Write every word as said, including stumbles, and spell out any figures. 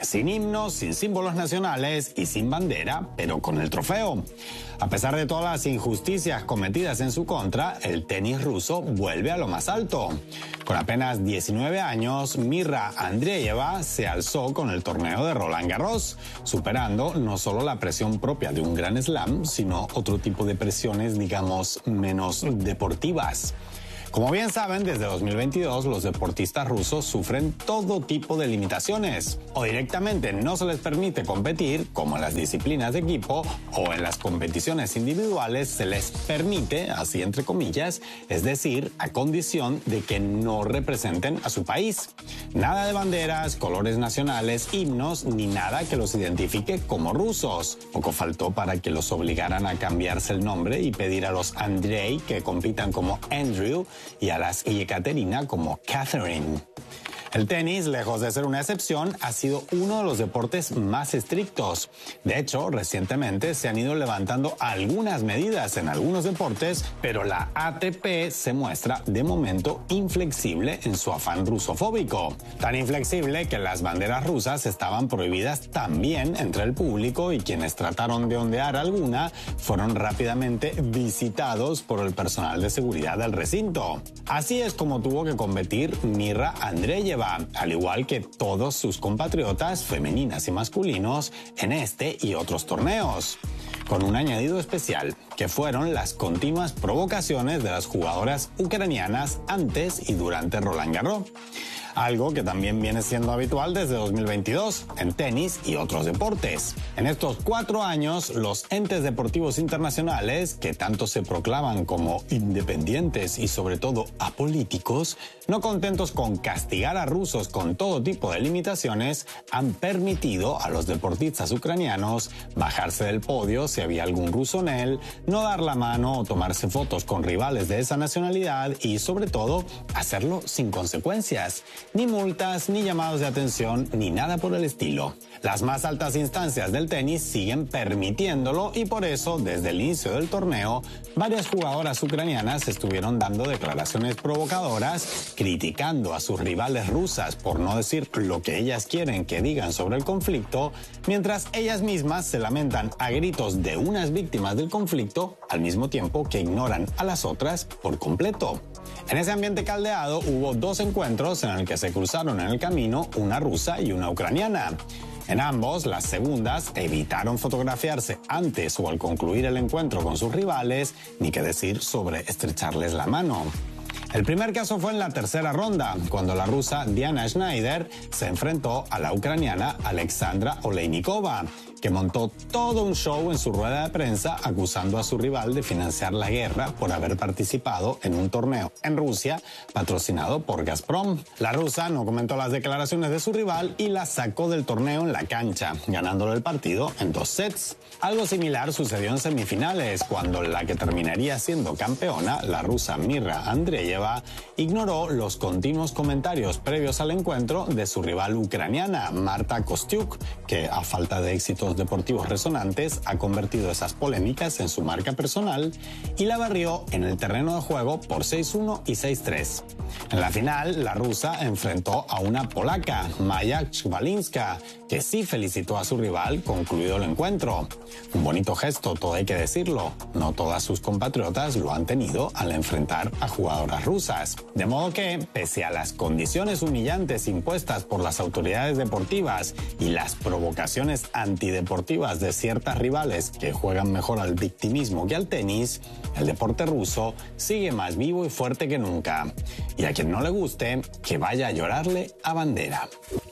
sin himnos, sin símbolos nacionales y sin bandera, pero con el trofeo. A pesar de todas las injusticias cometidas en su contra, el tenis ruso vuelve a lo más alto. Con apenas diecinueve años, Mirra Andreeva se alzó con el torneo de Roland Garros, superando no solo la presión propia de un Grand Slam, sino otro tipo de presiones, digamos, menos deportivas. Como bien saben, desde dos mil veintidós los deportistas rusos sufren todo tipo de limitaciones. O directamente no se les permite competir, como en las disciplinas de equipo, o en las competiciones individuales se les permite, así entre comillas, es decir, a condición de que no representen a su país. Nada de banderas, colores nacionales, himnos, ni nada que los identifique como rusos. Poco faltó para que los obligaran a cambiarse el nombre y pedir a los Andrei que compitan como Andrew, y a las Yekaterina como Catherine. El tenis, lejos de ser una excepción, ha sido uno de los deportes más estrictos. De hecho, recientemente se han ido levantando algunas medidas en algunos deportes, pero la A T P se muestra de momento inflexible en su afán rusofóbico. Tan inflexible que las banderas rusas estaban prohibidas también entre el público y quienes trataron de ondear alguna fueron rápidamente visitados por el personal de seguridad del recinto. Así es como tuvo que competir Mirra Andreeva, al igual que todos sus compatriotas femeninas y masculinos en este y otros torneos, con un añadido especial, que fueron las continuas provocaciones de las jugadoras ucranianas antes y durante Roland Garros. Algo que también viene siendo habitual desde dos mil veintidós en tenis y otros deportes. En estos cuatro años, los entes deportivos internacionales, que tanto se proclaman como independientes y sobre todo apolíticos, no contentos con castigar a rusos con todo tipo de limitaciones, han permitido a los deportistas ucranianos bajarse del podio si había algún ruso en él, no dar la mano o tomarse fotos con rivales de esa nacionalidad y, sobre todo, hacerlo sin consecuencias. Ni multas, ni llamados de atención, ni nada por el estilo. Las más altas instancias del tenis siguen permitiéndolo y por eso, desde el inicio del torneo, varias jugadoras ucranianas estuvieron dando declaraciones provocadoras, criticando a sus rivales rusas por no decir lo que ellas quieren que digan sobre el conflicto, mientras ellas mismas se lamentan a gritos de unas víctimas del conflicto, al mismo tiempo que ignoran a las otras por completo. En ese ambiente caldeado hubo dos encuentros en el que se cruzaron en el camino una rusa y una ucraniana. En ambos, las segundas evitaron fotografiarse antes o al concluir el encuentro con sus rivales, ni qué decir sobre estrecharles la mano. El primer caso fue en la tercera ronda, cuando la rusa Diana Schneider se enfrentó a la ucraniana Alexandra Oleinikova, que montó todo un show en su rueda de prensa acusando a su rival de financiar la guerra por haber participado en un torneo en Rusia patrocinado por Gazprom. La rusa no comentó las declaraciones de su rival y la sacó del torneo en la cancha, ganándole el partido en dos sets. Algo similar sucedió en semifinales, cuando la que terminaría siendo campeona, la rusa Mirra Andreeva, ignoró los continuos comentarios previos al encuentro de su rival ucraniana, Marta Kostyuk, que a falta de éxitos deportivos resonantes ha convertido esas polémicas en su marca personal y la barrió en el terreno de juego por seis uno y seis tres. En la final, la rusa enfrentó a una polaca, Maja Chwalinska, que sí felicitó a su rival concluido el encuentro. Un bonito gesto, todo hay que decirlo. No todas sus compatriotas lo han tenido al enfrentar a jugadoras rusas. De modo que, pese a las condiciones humillantes impuestas por las autoridades deportivas y las provocaciones antideportivas de ciertas rivales que juegan mejor al victimismo que al tenis, el deporte ruso sigue más vivo y fuerte que nunca. Y a quien no le guste, que vaya a llorarle a bandera.